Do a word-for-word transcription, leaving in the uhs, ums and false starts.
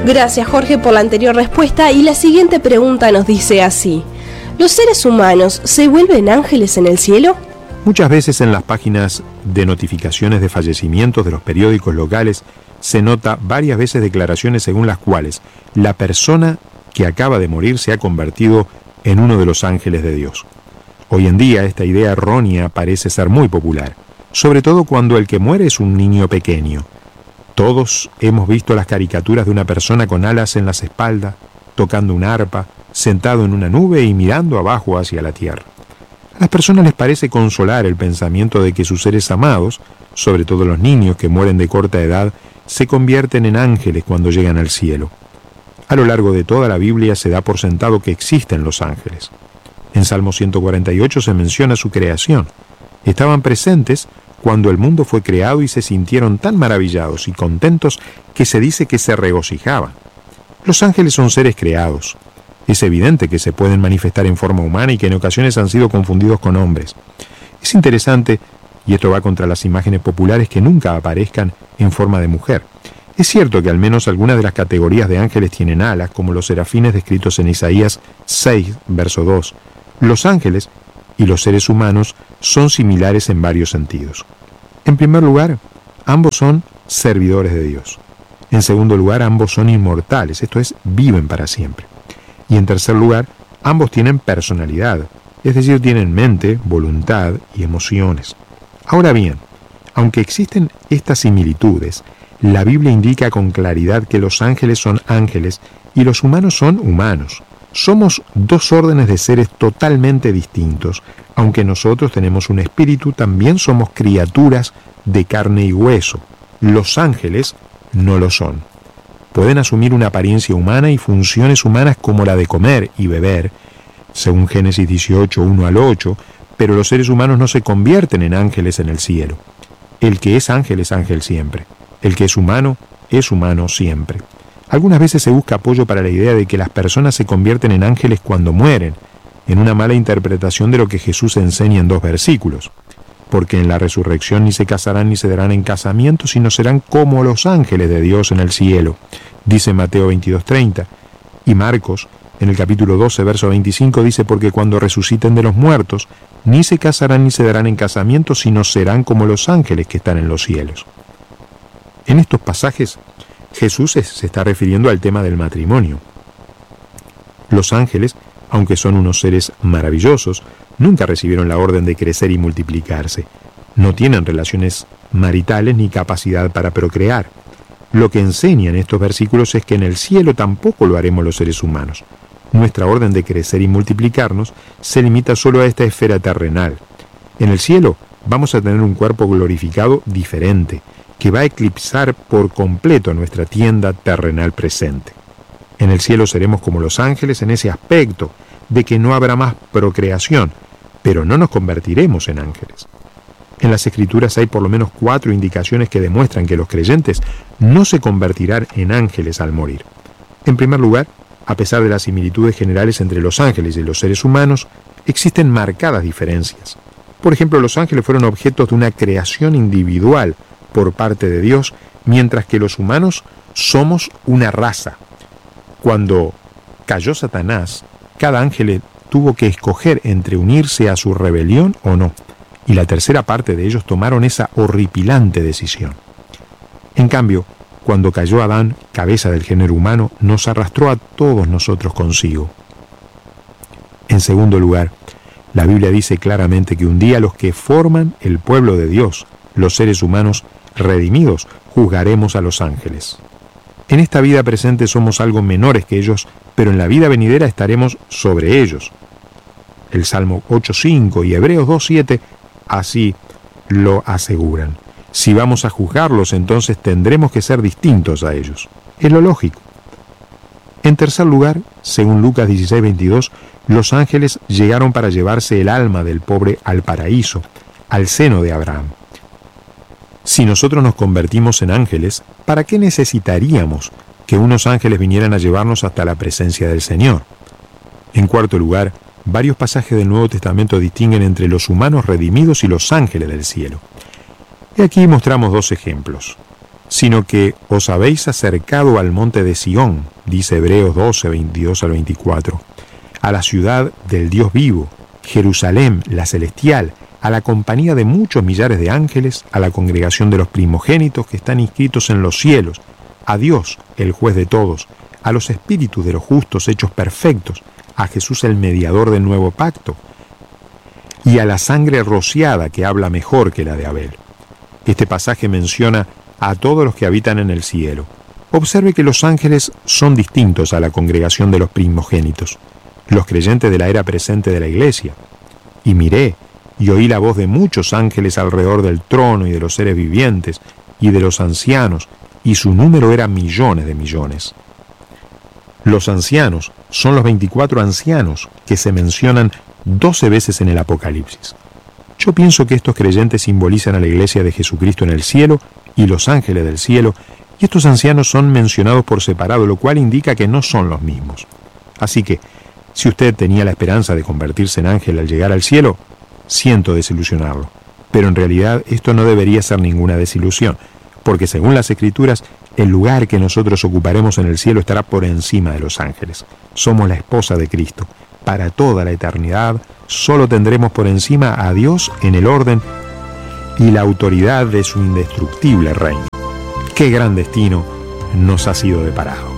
Gracias, Jorge, por la anterior respuesta. Y la siguiente pregunta nos dice así: ¿los seres humanos se vuelven ángeles en el cielo? Muchas veces en las páginas de notificaciones de fallecimientos de los periódicos locales se nota varias veces declaraciones según las cuales la persona que acaba de morir se ha convertido en uno de los ángeles de Dios. Hoy en día esta idea errónea parece ser muy popular, sobre todo cuando el que muere es un niño pequeño. Todos hemos visto las caricaturas de una persona con alas en las espaldas, tocando una arpa, sentado en una nube y mirando abajo hacia la tierra. A las personas les parece consolar el pensamiento de que sus seres amados, sobre todo los niños que mueren de corta edad, se convierten en ángeles cuando llegan al cielo. A lo largo de toda la Biblia se da por sentado que existen los ángeles. En Salmo ciento cuarenta y ocho se menciona su creación. Estaban presentes cuando el mundo fue creado y se sintieron tan maravillados y contentos que se dice que se regocijaban. Los ángeles son seres creados. Es evidente que se pueden manifestar en forma humana y que en ocasiones han sido confundidos con hombres. Es interesante, y esto va contra las imágenes populares, que nunca aparezcan en forma de mujer. Es cierto que al menos algunas de las categorías de ángeles tienen alas, como los serafines descritos en Isaías seis, verso dos. Los ángeles y los seres humanos son similares en varios sentidos. En primer lugar, ambos son servidores de Dios. En segundo lugar, ambos son inmortales, esto es, viven para siempre. Y en tercer lugar, ambos tienen personalidad, es decir, tienen mente, voluntad y emociones. Ahora bien, aunque existen estas similitudes, la Biblia indica con claridad que los ángeles son ángeles y los humanos son humanos. Somos dos órdenes de seres totalmente distintos. Aunque nosotros tenemos un espíritu, también somos criaturas de carne y hueso. Los ángeles no lo son. Pueden asumir una apariencia humana y funciones humanas como la de comer y beber, según Génesis dieciocho, uno al ocho, pero los seres humanos no se convierten en ángeles en el cielo. El que es ángel es ángel siempre. El que es humano es humano siempre. Algunas veces se busca apoyo para la idea de que las personas se convierten en ángeles cuando mueren, en una mala interpretación de lo que Jesús enseña en dos versículos. Porque en la resurrección ni se casarán ni se darán en casamiento, sino serán como los ángeles de Dios en el cielo, dice Mateo veintidós, treinta. Y Marcos, en el capítulo doce, verso veinticinco, dice: porque cuando resuciten de los muertos, ni se casarán ni se darán en casamiento, sino serán como los ángeles que están en los cielos. En estos pasajes, Jesús se está refiriendo al tema del matrimonio. Los ángeles, aunque son unos seres maravillosos, nunca recibieron la orden de crecer y multiplicarse. No tienen relaciones maritales ni capacidad para procrear. Lo que enseñan estos versículos es que en el cielo tampoco lo haremos los seres humanos. Nuestra orden de crecer y multiplicarnos se limita solo a esta esfera terrenal. En el cielo vamos a tener un cuerpo glorificado diferente, que va a eclipsar por completo nuestra tienda terrenal presente. En el cielo seremos como los ángeles en ese aspecto de que no habrá más procreación, pero no nos convertiremos en ángeles. En las Escrituras hay por lo menos cuatro indicaciones que demuestran que los creyentes no se convertirán en ángeles al morir. En primer lugar, a pesar de las similitudes generales entre los ángeles y los seres humanos, existen marcadas diferencias. Por ejemplo, los ángeles fueron objetos de una creación individual por parte de Dios, mientras que los humanos somos una raza. Cuando cayó Satanás, cada ángel tuvo que escoger entre unirse a su rebelión o no, y la tercera parte de ellos tomaron esa horripilante decisión. En cambio, cuando cayó Adán, cabeza del género humano, nos arrastró a todos nosotros consigo. En segundo lugar, la Biblia dice claramente que un día los que forman el pueblo de Dios, los seres humanos redimidos, juzgaremos a los ángeles. En esta vida presente somos algo menores que ellos, pero en la vida venidera estaremos sobre ellos. El Salmo ocho cinco y Hebreos dos siete así lo aseguran. Si vamos a juzgarlos, entonces tendremos que ser distintos a ellos. Es lo lógico. En tercer lugar, según Lucas dieciséis veintidós, los ángeles llegaron para llevarse el alma del pobre al paraíso, al seno de Abraham. Si nosotros nos convertimos en ángeles, ¿para qué necesitaríamos que unos ángeles vinieran a llevarnos hasta la presencia del Señor? En cuarto lugar, varios pasajes del Nuevo Testamento distinguen entre los humanos redimidos y los ángeles del cielo. Y aquí mostramos dos ejemplos. sino que os habéis acercado al monte de Sión, dice Hebreos doce, veintidós al veinticuatro, a la ciudad del Dios vivo, Jerusalén, la celestial, a la compañía de muchos millares de ángeles, a la congregación de los primogénitos que están inscritos en los cielos, a Dios, el juez de todos, a los espíritus de los justos hechos perfectos, a Jesús el mediador del nuevo pacto, y a la sangre rociada que habla mejor que la de Abel. Este pasaje menciona a todos los que habitan en el cielo. Observe que los ángeles son distintos a la congregación de los primogénitos, los creyentes de la era presente de la iglesia. Y miré y oí la voz de muchos ángeles alrededor del trono y de los seres vivientes y de los ancianos, y su número era millones de millones. Los ancianos son los veinticuatro ancianos que se mencionan doce veces en el Apocalipsis. Yo pienso que estos creyentes simbolizan a la iglesia de Jesucristo en el cielo y los ángeles del cielo, y estos ancianos son mencionados por separado, lo cual indica que no son los mismos. Así que, si usted tenía la esperanza de convertirse en ángel al llegar al cielo, siento desilusionarlo. Pero en realidad esto no debería ser ninguna desilusión, porque según las Escrituras, el lugar que nosotros ocuparemos en el cielo estará por encima de los ángeles. Somos la esposa de Cristo. Para toda la eternidad, solo tendremos por encima a Dios en el orden y la autoridad de su indestructible reino. ¡Qué gran destino nos ha sido deparado!